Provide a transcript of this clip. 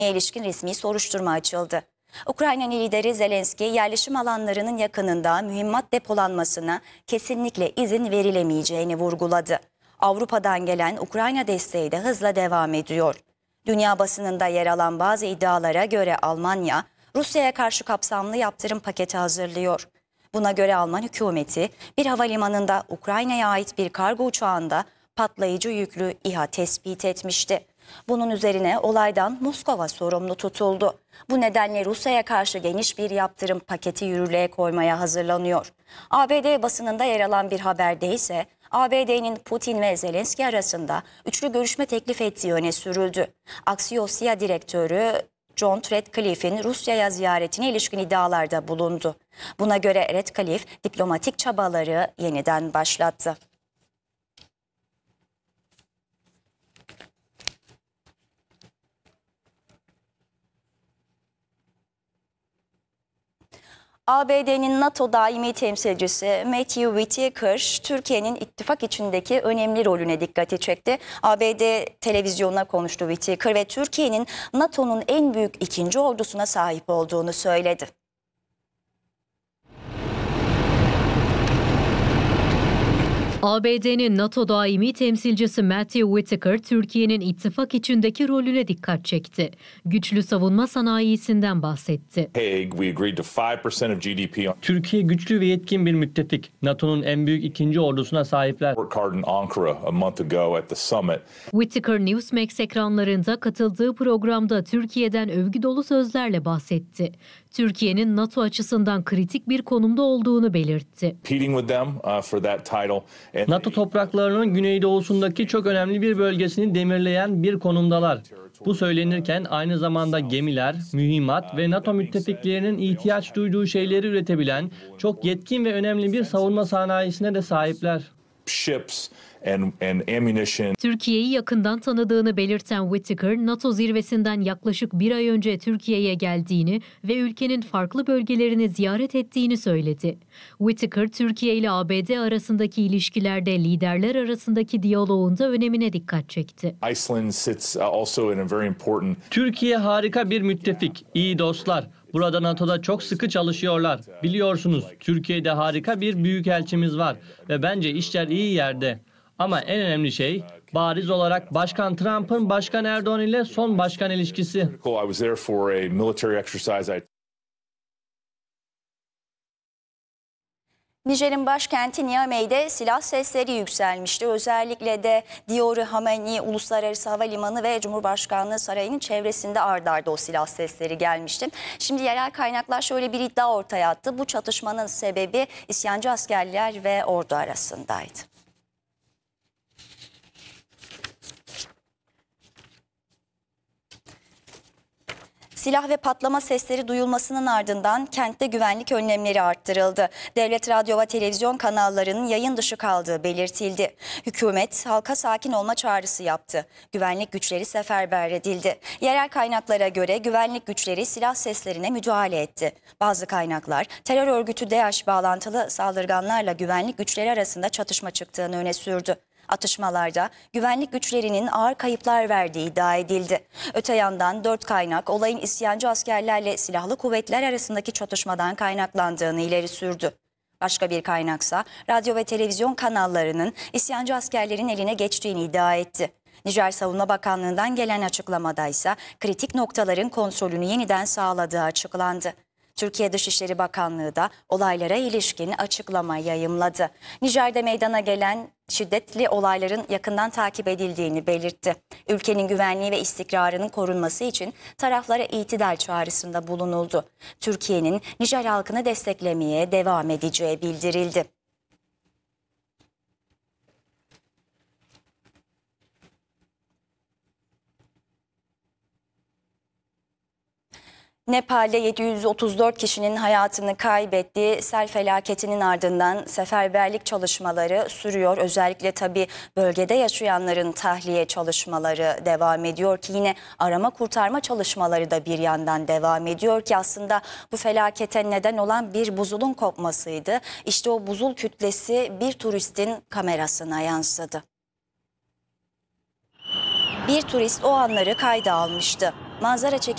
ilişkin resmi soruşturma açıldı. Ukrayna lideri Zelenski, yerleşim alanlarının yakınında mühimmat depolanmasına kesinlikle izin verilemeyeceğini vurguladı. Avrupa'dan gelen Ukrayna desteği de hızla devam ediyor. Dünya basınında yer alan bazı iddialara göre Almanya, Rusya'ya karşı kapsamlı yaptırım paketi hazırlıyor. Buna göre Alman hükümeti bir havalimanında Ukrayna'ya ait bir kargo uçağında patlayıcı yüklü İHA tespit etmişti. Bunun üzerine olaydan Moskova sorumlu tutuldu. Bu nedenle Rusya'ya karşı geniş bir yaptırım paketi yürürlüğe koymaya hazırlanıyor. ABD basınında yer alan bir haberde ise ABD'nin Putin ve Zelenski arasında üçlü görüşme teklif ettiği öne sürüldü. Axios direktörü John Ratcliffe'in Rusya'ya ziyaretine ilişkin iddialarda bulundu. Buna göre Ratcliffe diplomatik çabaları yeniden başlattı. ABD'nin NATO daimi temsilcisi Matthew Whitaker, Türkiye'nin ittifak içindeki önemli rolüne dikkati çekti. ABD televizyonuna konuştu Whitaker ve Türkiye'nin NATO'nun en büyük ikinci ordusuna sahip olduğunu söyledi. ABD'nin NATO daimi temsilcisi Matthew Whitaker, Türkiye'nin ittifak içindeki rolüne dikkat çekti. Güçlü savunma sanayisinden bahsetti. Türkiye güçlü ve yetkin bir müttefik. NATO'nun en büyük ikinci ordusuna sahipler. Whitaker Newsmax ekranlarında katıldığı programda Türkiye'den övgü dolu sözlerle bahsetti. Türkiye'nin NATO açısından kritik bir konumda olduğunu belirtti. NATO topraklarının güneydoğusundaki çok önemli bir bölgesini demirleyen bir konumdalar. Bu söylenirken aynı zamanda gemiler, mühimmat ve NATO müttefiklerinin ihtiyaç duyduğu şeyleri üretebilen çok yetkin ve önemli bir savunma sanayisine de sahipler. Türkiye'yi yakından tanıdığını belirten Whitaker, NATO zirvesinden yaklaşık bir ay önce Türkiye'ye geldiğini ve ülkenin farklı bölgelerini ziyaret ettiğini söyledi. Whitaker, Türkiye ile ABD arasındaki ilişkilerde liderler arasındaki diyaloğun da önemine dikkat çekti. Türkiye harika bir müttefik, iyi dostlar. Burada NATO'da çok sıkı çalışıyorlar. Biliyorsunuz, Türkiye'de harika bir büyükelçimiz var ve bence işler iyi yerde. Ama en önemli şey bariz olarak Başkan Trump'ın Başkan Erdoğan ile son başkan ilişkisi. Nijer'in başkenti Niamey'de silah sesleri yükselmişti. Özellikle de Diori Hamani Uluslararası Havalimanı ve Cumhurbaşkanlığı Sarayı'nın çevresinde ard arda o silah sesleri gelmişti. Şimdi yerel kaynaklar şöyle bir iddia ortaya attı. Bu çatışmanın sebebi isyancı askerler ve ordu arasındaydı. Silah ve patlama sesleri duyulmasının ardından kentte güvenlik önlemleri arttırıldı. Devlet radyo ve televizyon kanallarının yayın dışı kaldığı belirtildi. Hükümet halka sakin olma çağrısı yaptı. Güvenlik güçleri seferber edildi. Yerel kaynaklara göre güvenlik güçleri silah seslerine müdahale etti. Bazı kaynaklar terör örgütü DAEŞ bağlantılı saldırganlarla güvenlik güçleri arasında çatışma çıktığını öne sürdü. Atışmalarda güvenlik güçlerinin ağır kayıplar verdiği iddia edildi. Öte yandan 4 kaynak olayın isyancı askerlerle silahlı kuvvetler arasındaki çatışmadan kaynaklandığını ileri sürdü. Başka bir kaynaksa radyo ve televizyon kanallarının isyancı askerlerin eline geçtiğini iddia etti. Nijer Savunma Bakanlığı'ndan gelen açıklamada ise kritik noktaların kontrolünü yeniden sağladığı açıklandı. Türkiye Dışişleri Bakanlığı da olaylara ilişkin açıklama yayımladı. Nijer'de meydana gelen şiddetli olayların yakından takip edildiğini belirtti. Ülkenin güvenliği ve istikrarının korunması için taraflara itidal çağrısında bulunuldu. Türkiye'nin Nijer halkını desteklemeye devam edeceği bildirildi. Nepal'de 734 kişinin hayatını kaybettiği sel felaketinin ardından seferberlik çalışmaları sürüyor. Özellikle tabii bölgede yaşayanların tahliye çalışmaları devam ediyor ki yine arama kurtarma çalışmaları da bir yandan devam ediyor ki aslında bu felakete neden olan bir buzulun kopmasıydı. İşte o buzul kütlesi bir turistin kamerasına yansıdı. Bir turist o anları kayda almıştı. Manzara çekim